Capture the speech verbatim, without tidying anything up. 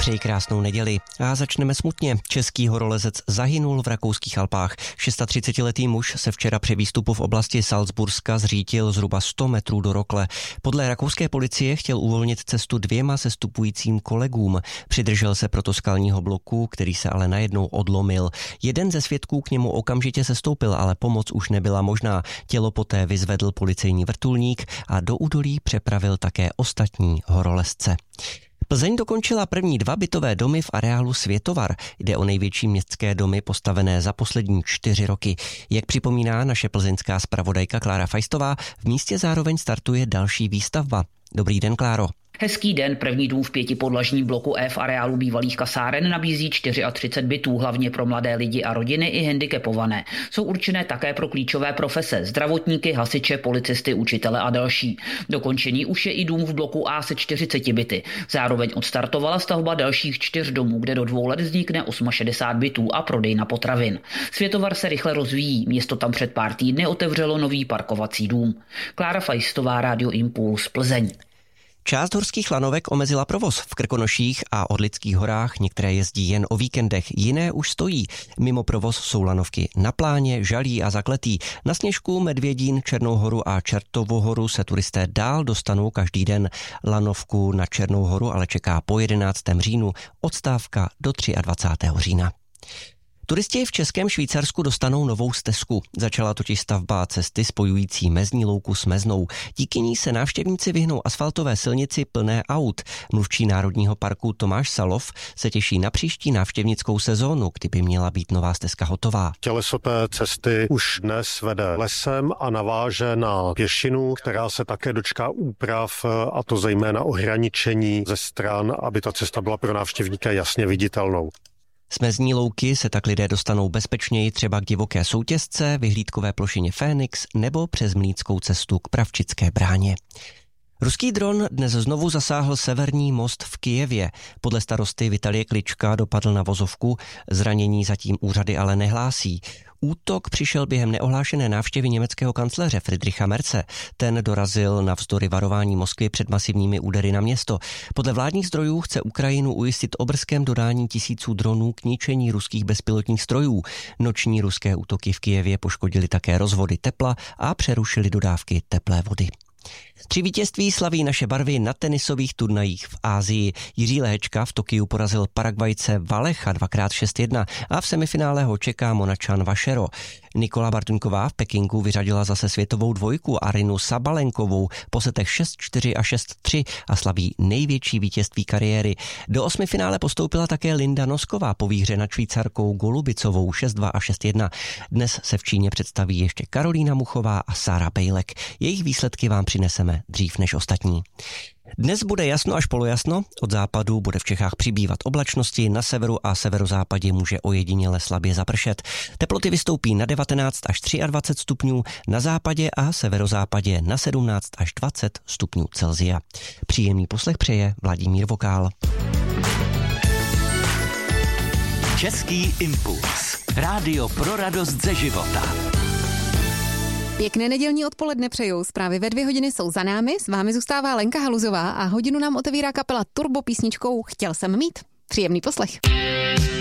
Přeji krásnou neděli a začneme smutně. Český horolezec zahynul v rakouských Alpách. třicetišestiletý muž se včera při výstupu v oblasti Salzburska zřítil zhruba sto metrů do rokle. Podle rakouské policie chtěl uvolnit cestu dvěma sestupujícím kolegům. Přidržel se proto skalního bloku, který se ale najednou odlomil. Jeden ze svědků k němu okamžitě sestoupil, ale pomoc už nebyla možná. Tělo poté vyzvedl policejní vrtulník a do údolí přepravil také ostatní horolezce. Plzeň dokončila první dva bytové domy v areálu Světovar. Jde o největší městské domy postavené za poslední čtyři roky. Jak připomíná naše plzeňská zpravodajka Klára Fajstová, v místě zároveň startuje další výstavba. Dobrý den, Kláro. Hezký den, první dům v pětipodlažním bloku E v areálu bývalých kasáren nabízí třicet čtyři bytů, hlavně pro mladé lidi a rodiny i handicapované. Jsou určené také pro klíčové profese, zdravotníky, hasiče, policisty, učitele a další. Dokončený už je i dům v bloku A se čtyřiceti byty. Zároveň odstartovala stavba dalších čtyř domů, kde do dvou let vznikne šedesát osm bytů a prodejna potravin. Světovar se rychle rozvíjí, město tam před pár týdny otevřelo nový parkovací dům. Klára Fajstová, Rádio Impuls, Plzeň. Část horských lanovek omezila provoz v Krkonoších a Orlických horách. Některé jezdí jen o víkendech, jiné už stojí. Mimo provoz jsou lanovky Na Pláně, Žalí a Zakletý. Na Sněžku, Medvědín, Černou horu a Čertovou horu se turisté dál dostanou každý den. Lanovku na Černou horu ale čeká po jedenáctého říjnu, odstávka do dvacátého třetího října. Turisti v Českém Švýcarsku dostanou novou stezku. Začala totiž stavba cesty spojující Mezní louku s Meznou. Díky ní se návštěvníci vyhnou asfaltové silnici plné aut. Mluvčí Národního parku Tomáš Salov se těší na příští návštěvnickou sezónu, kdy by měla být nová stezka hotová. Těleso té cesty už dnes vede lesem a naváže na pěšinu, která se také dočká úprav, a to zejména ohraničení ze stran, aby ta cesta byla pro návštěvníka jasně viditelnou. Z Mezní louky se tak lidé dostanou bezpečněji třeba k divoké soutěsce, vyhlídkové plošině Fénix nebo přes Mlýnskou cestu k Pravčické bráně. Ruský dron dnes znovu zasáhl severní most v Kyjevě. Podle starosty Vitalie Klička dopadl na vozovku, zranění zatím úřady ale nehlásí. Útok přišel během neohlášené návštěvy německého kancléře Friedricha Merze. Ten dorazil navzdory varování Moskvy před masivními údery na město. Podle vládních zdrojů chce Ukrajinu ujistit o brzkém dodání tisíců dronů k ničení ruských bezpilotních strojů. Noční ruské útoky v Kyjevě poškodily také rozvody tepla a přerušily dodávky teplé vody. Tři vítězství slaví naše barvy na tenisových turnajích v Asii. Jiří Lehečka v Tokiu porazil Paragvajce Valecha dvakrát šest jedna a v semifinále ho čeká Monačan Vašero. Nikola Bartuňková v Pekingu vyřadila zase světovou dvojku Arinu Sabalenkovou po setech šest čtyři a šest tři a slaví největší vítězství kariéry. Do osmifinále postoupila také Linda Nosková po výhře nad Švýcarkou Golubicovou šest dva a šest jedna. Dnes se v Číně představí ještě Karolína Muchová a Sára Bejlek. Jejich výsledky vám přineseme dřív než ostatní. Dnes bude jasno až polojasno, od západu bude v Čechách přibývat oblačnosti, na severu a severozápadě může ojediněle slabě zapršet. Teploty vystoupí na devatenáct až dvacet tři stupňů, na západě a severozápadě na sedmnáct až dvacet stupňů Celsia. Příjemný poslech přeje Vladimír Vokál. Český impuls. Rádio pro radost ze života. Pěkné nedělní odpoledne přejou. Zprávy ve dvě hodiny jsou za námi. S vámi zůstává Lenka Haluzová a hodinu nám otevírá kapela Turbo písničkou Chtěl jsem mít. Příjemný poslech.